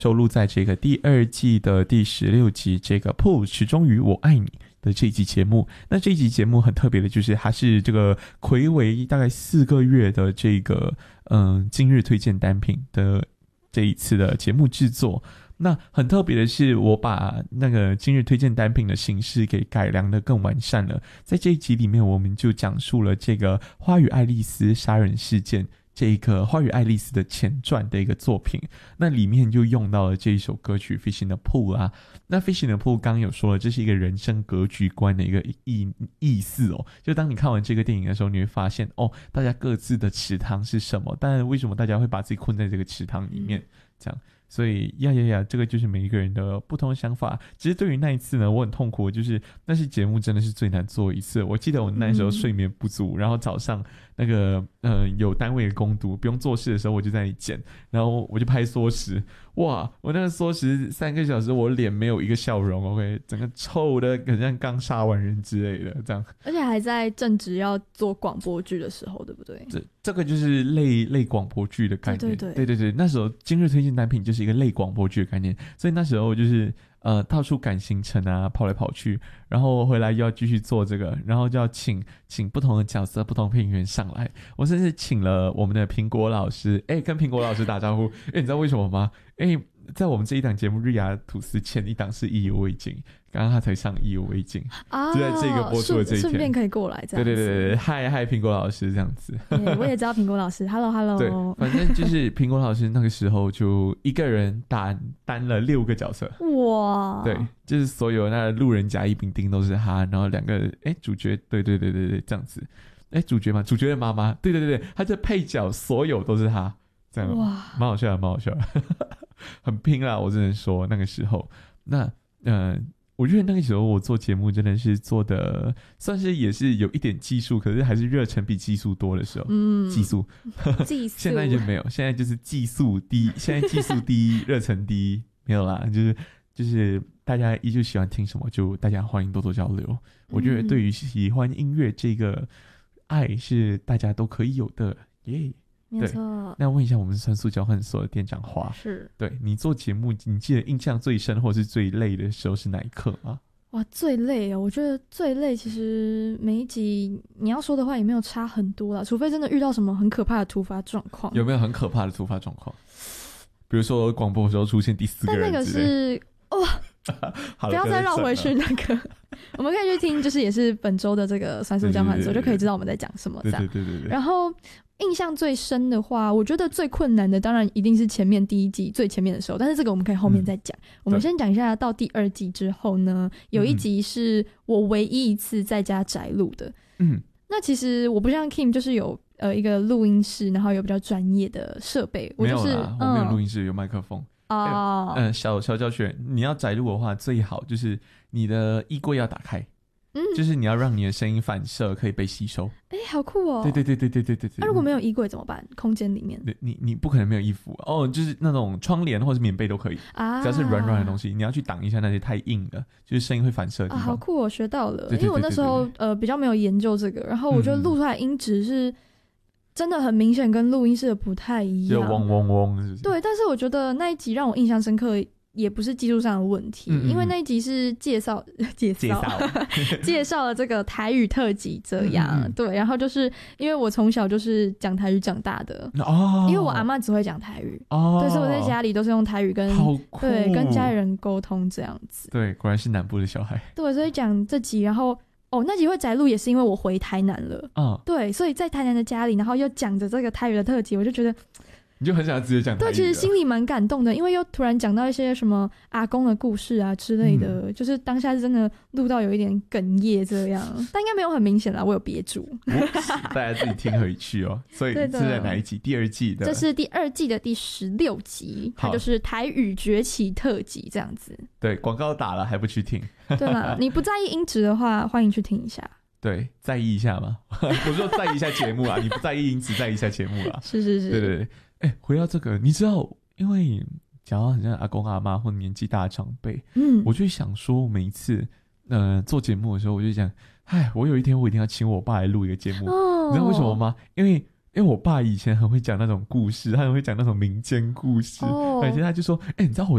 收录在这个第2季的第16集这个 Pool 始终于我爱你的这一集节目。那这一集节目很特别的就是它是这个睽违大概4个月的这个今日推荐单品的这一次的节目制作。那很特别的是我把那个今日推荐单品的形式给改良的更完善了。在这一集里面我们就讲述了这个花与爱丽丝杀人事件，这个花与爱丽丝的前传的一个作品。那里面就用到了这一首歌曲 Fish in the Pool 啊。那 Fish in the Pool 刚刚有说了，这是一个人生格局观的一个意思哦。就当你看完这个电影的时候，你会发现大家各自的池塘是什么，但为什么大家会把自己困在这个池塘里面这样。所以这个就是每一个人的不同的想法。其实对于那一次呢，我很痛苦，就是那些节目真的是最难做一次。我记得我那时候睡眠不足，然后早上那个有单位的工读不用做事的时候，我就在那里剪，然后我就拍缩时，哇，我那个缩时3个小时，我脸没有一个笑容 ，OK， 整个臭的很像刚杀完人之类的这样。 而且还在正值要做广播剧的时候，对不对？ 这个就是类广播剧的概念。对，那时候今日推荐单品就是一个类广播剧的概念，所以那时候就是到处赶行程啊，跑来跑去，然后回来又要继续做这个，然后就要请不同的角色、不同的配音员上来。我甚至请了我们的苹果老师，跟苹果老师打招呼。你知道为什么吗？在我们这一档节目《日牙吐司》前一档是意犹未尽，刚刚他才上意犹未尽就在这个播出的这一天， 顺便可以过来这样子。 对，嗨苹果老师这样子。 我也知道苹果老师 ，Hello。 对，反正就是苹果老师那个时候就一个人担了6个角色。 哇！ 对，就是所有那路人甲乙丙丁都是他，然后2个主角，对这样子。主角嘛，主角的妈妈，对，他的配角所有都是他，这样哇，蛮好笑的。很拼啦，我只能说那个时候。那我觉得那个时候我做节目真的是做的算是也是有一点技术，可是还是热忱比技术多的时候。技术现在就没有，现在就是技术第一，现在技术第一，热忱第一，没有啦，就是大家依旧喜欢听什么，就大家欢迎多多交流。我觉得对于喜欢音乐这个爱是大家都可以有的耶。 没错。 那问一下我们酸素交换所的店长花， 是对你做节目，你记得印象最深或是最累的时候是哪一刻啊？ 哇，最累我觉得最累其实每一集你要说的话也没有差很多啦，除非真的遇到什么很可怕的突发状况。 有没有很可怕的突发状况？比如说广播的时候出现第4个人之类， 但那个是不要再绕回去那个我们可以去听，就是也是本周的这个酸素交换所，就可以知道我们在讲什么这样。 对。 然后印象最深的话，我觉得最困难的当然一定是前面第1季最前面的时候，但是这个我们可以后面再讲。我们先讲一下到第2季之后呢，有一集是我唯一一次在家宅录的。那其实我不像 Kim 就是有一个录音室，然后有比较专业的设备。我就是没有啦，我没有录音室，有麦克风。小教学，你要宅录的话，最好就是你的衣柜要打开。就是你要让你的声音反射可以被吸收。 好酷哦。 对。 那如果没有衣柜怎么办？空间里面你不可能没有衣服就是那种窗帘或是棉被都可以只要是软的东西，你要去挡一下那些太硬的，就是声音会反射的地方。 好酷，我学到了。因为我那时候比较没有研究这个，然后我觉得录出来音质是真的很明显跟录音室的不太一样， 就嗡嗡嗡是不是？ 对，但是我觉得那一集让我印象深刻也不是技术上的问题，因为那一集是介绍了这个台语特辑这样。对，然后就是因为我从小就是讲台语长大的因为我阿嬷只会讲台语对，所以我在家里都是用台语跟家里人沟通这样子。 对，果然是南部的小孩。 对，所以讲这集，然后那集会宅录也是因为我回台南了对，所以在台南的家里，然后又讲着这个台语的特辑，我就觉得你就很想要直接讲台语。 对，其实心里蛮感动的，因为又突然讲到一些什么阿公的故事啊之类的，就是当下是真的录到有一点哽咽这样，但应该没有很明显啦，我有憋住大家自己听回去所以是在哪一集？第2季的， 这是第2季的第16集，它就是台语崛起特辑这样子。对， 广告打了还不去听对啦，你不在意音质的话欢迎去听一下。 对，在意一下嘛我说在意一下节目你不在意音质在意一下节目是对回到这个，你知道因为讲到很像阿公阿妈或年纪大的长辈我就想说每一次做节目的时候，我就讲我有一天我一定要请我爸来录一个节目你知道为什么吗？因为因为我爸以前很会讲那种故事，他很会讲那种民间故事，而且他就说，你知道我